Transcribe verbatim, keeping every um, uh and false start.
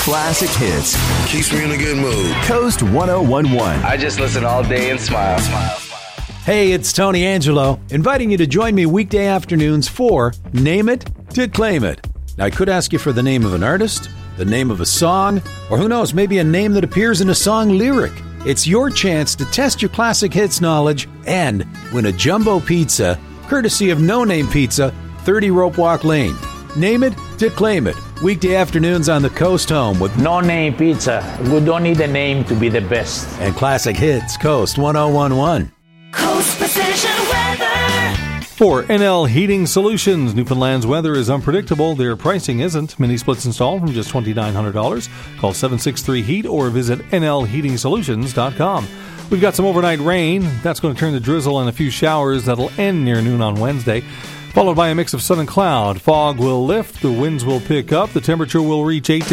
classic hits. Keeps me in a good mood. Coast one oh one one. I just listen all day and smile. Smile, smile. Hey, it's Tony Angelo, inviting you to join me weekday afternoons for Name It to Claim It. Now, I could ask you for the name of an artist, the name of a song, or who knows, maybe a name that appears in a song lyric. It's your chance to test your classic hits knowledge and win a jumbo pizza, courtesy of No Name Pizza, thirty Rope Walk Lane. Name it to claim it. Weekday afternoons on the Coast Home with No Name Pizza. We don't need a name to be the best. And classic hits, Coast one oh one one. Coast Precision Weather. For N L Heating Solutions, Newfoundland's weather is unpredictable. Their pricing isn't. Mini splits installed from just two thousand nine hundred dollars. Call seven six three heat or visit N L heating solutions dot com. We've got some overnight rain. That's going to turn to drizzle and a few showers that'll end near noon on Wednesday, followed by a mix of sun and cloud. Fog will lift, the winds will pick up, the temperature will reach eight to